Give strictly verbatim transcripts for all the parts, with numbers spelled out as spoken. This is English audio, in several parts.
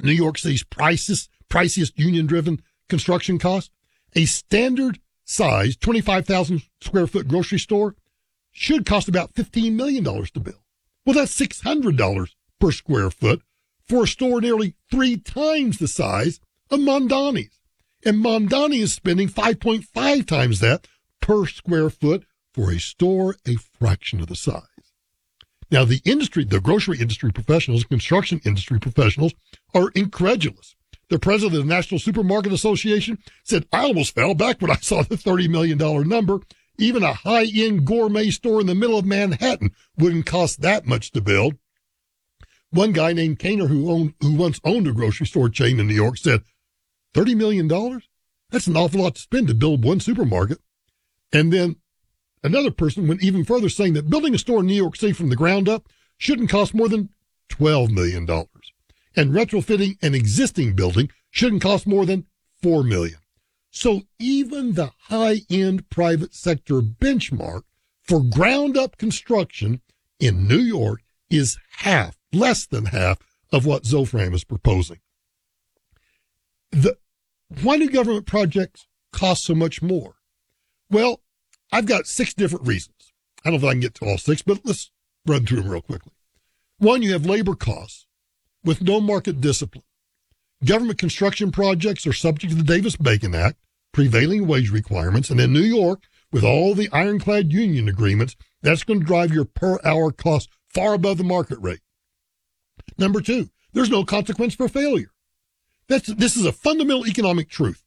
New York City's prices, priciest union-driven construction costs, a standard size twenty-five thousand square foot grocery store should cost about fifteen million dollars to build. Well, that's six hundred dollars per square foot for a store nearly three times the size of Mondani's. And Mondani is spending five point five times that per square foot for a store a fraction of the size. Now, the industry, the grocery industry professionals, construction industry professionals are incredulous. The president of the National Supermarket Association said, I almost fell back when I saw the thirty million dollars number. Even a high-end gourmet store in the middle of Manhattan wouldn't cost that much to build. One guy named Kaner, who owned, who once owned a grocery store chain in New York, said, thirty million dollars? That's an awful lot to spend to build one supermarket. And then another person went even further, saying that building a store in New York City from the ground up shouldn't cost more than twelve million dollars. And retrofitting an existing building shouldn't cost more than four million dollars. So even the high-end private sector benchmark for ground-up construction in New York is half, less than half, of what Zofran is proposing. The, why do government projects cost so much more? Well, I've got six different reasons. I don't know if I can get to all six, but let's run through them real quickly. One, you have labor costs with no market discipline. Government construction projects are subject to the Davis-Bacon Act, prevailing wage requirements, and in New York, with all the ironclad union agreements, that's going to drive your per-hour cost far above the market rate. Number two, there's no consequence for failure. That's, this is a fundamental economic truth.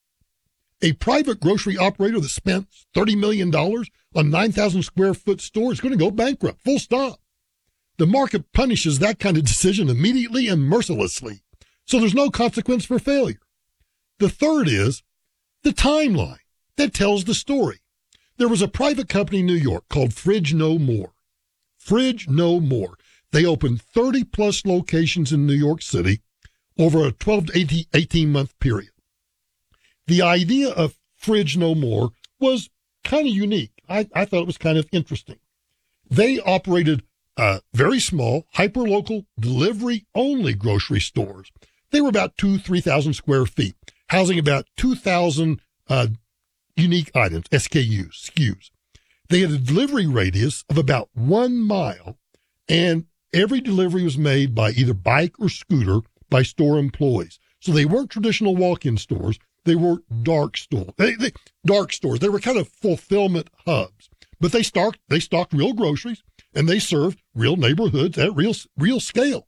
A private grocery operator that spent thirty million dollars on nine thousand square foot store is going to go bankrupt, full stop. The market punishes that kind of decision immediately and mercilessly, so there's no consequence for failure. The third is the timeline that tells the story. There was a private company in New York called Fridge No More. Fridge No More. They opened thirty plus locations in New York City over a twelve to eighteen month period. The idea of Fridge No More was kind of unique. I, I thought it was kind of interesting. They operated uh, very small, hyper-local, delivery-only grocery stores. They were about two, three thousand square feet, housing about two thousand uh, unique items, S K Us, S K Us. They had a delivery radius of about one mile, and every delivery was made by either bike or scooter by store employees. So they weren't traditional walk-in stores. They were dark stores. They, they, dark stores. They were kind of fulfillment hubs, but they stocked they stocked real groceries and they served real neighborhoods at real real scale.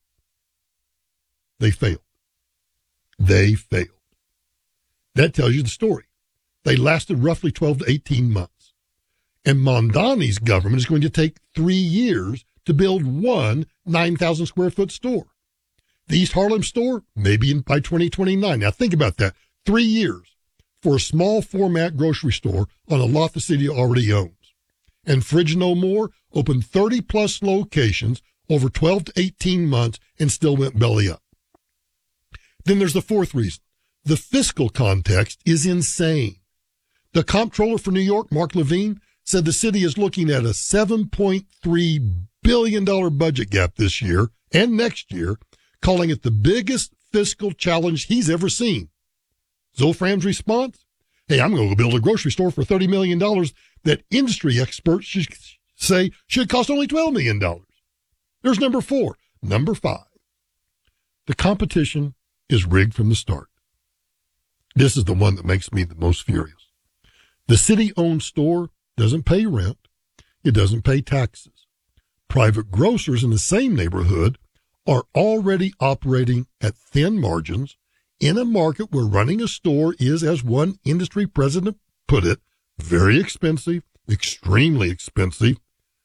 They failed. They failed. That tells you the story. They lasted roughly twelve to eighteen months, and Mondani's government is going to take three years to build one nine thousand square foot store. The East Harlem store, maybe in, by twenty twenty-nine. Now think about that. Three years for a small format grocery store on a lot the city already owns. And Fridge No More opened thirty plus locations over twelve to eighteen months and still went belly up. Then there's the fourth reason. The fiscal context is insane. The comptroller for New York, Mark Levine, said the city is looking at a seven point three billion dollars budget gap this year and next year, calling it the biggest fiscal challenge he's ever seen. Zofran's response? Hey, I'm going to go build a grocery store for thirty million dollars that industry experts should say should cost only twelve million dollars. There's number four. Number five. The competition is rigged from the start. This is the one that makes me the most furious. The city-owned store doesn't pay rent. It doesn't pay taxes. Private grocers in the same neighborhood are already operating at thin margins in a market where running a store is, as one industry president put it, very expensive, extremely expensive.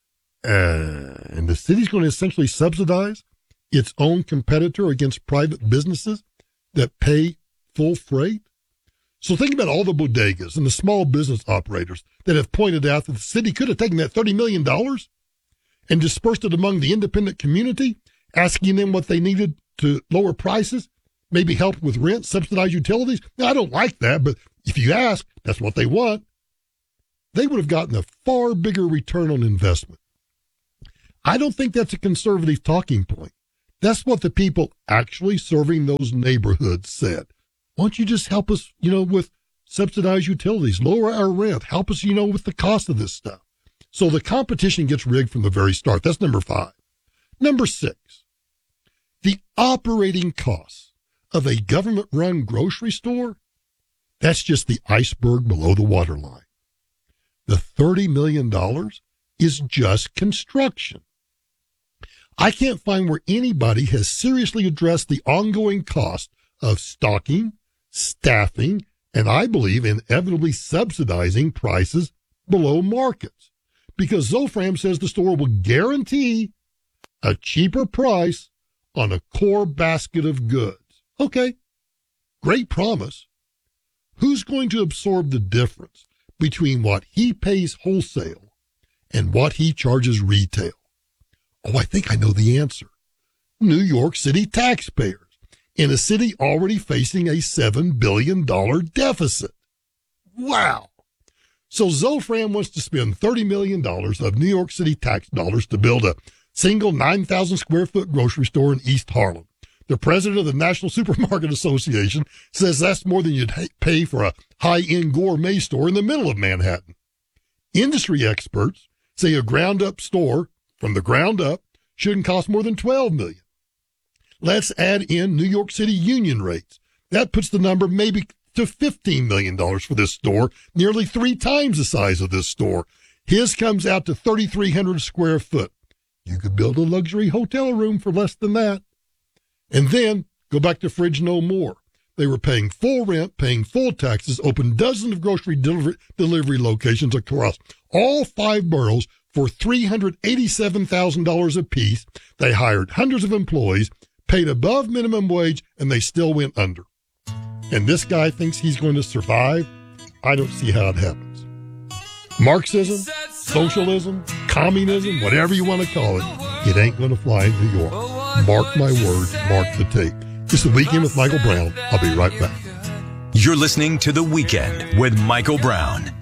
Uh, and the city's going to essentially subsidize its own competitor against private businesses that pay full freight. So think about all the bodegas and the small business operators that have pointed out that the city could have taken that thirty million dollars and dispersed it among the independent community, asking them what they needed to lower prices, maybe help with rent, subsidize utilities. Now, I don't like that, but if you ask, that's what they want. They would have gotten a far bigger return on investment. I don't think that's a conservative talking point. That's what the people actually serving those neighborhoods said. Why don't you just help us, you know, with subsidized utilities, lower our rent, help us, you know, with the cost of this stuff. So the competition gets rigged from the very start. That's number five. Number six, the operating costs of a government-run grocery store, that's just the iceberg below the waterline. The thirty million dollars is just construction. I can't find where anybody has seriously addressed the ongoing cost of stocking, staffing, and I believe inevitably subsidizing prices below markets. Because Zofran says the store will guarantee a cheaper price on a core basket of goods. Okay, great promise. Who's going to absorb the difference between what he pays wholesale and what he charges retail? Oh, I think I know the answer. New York City taxpayers in a city already facing a seven billion dollars deficit. Wow. So Zofran wants to spend thirty million dollars of New York City tax dollars to build a single nine thousand square foot grocery store in East Harlem. The president of the National Supermarket Association says that's more than you'd pay for a high-end gourmet store in the middle of Manhattan. Industry experts say a ground-up store from the ground up shouldn't cost more than twelve million dollars. Let's add in New York City union rates. That puts the number maybe to fifteen million dollars for this store, nearly three times the size of this store. His comes out to thirty-three hundred square foot. You could build a luxury hotel room for less than that. And then go back to Fridge No More. They were paying full rent, paying full taxes, opened dozens of grocery delivery, delivery locations across all five boroughs for three hundred eighty-seven thousand dollars apiece. They hired hundreds of employees, paid above minimum wage, and they still went under. And this guy thinks he's going to survive? I don't see how it happens. Marxism, socialism, communism, whatever you want to call it, it ain't going to fly in New York. Mark my words, mark the tape. It's The Weekend with Michael Brown. I'll be right back. You're listening to The Weekend with Michael Brown.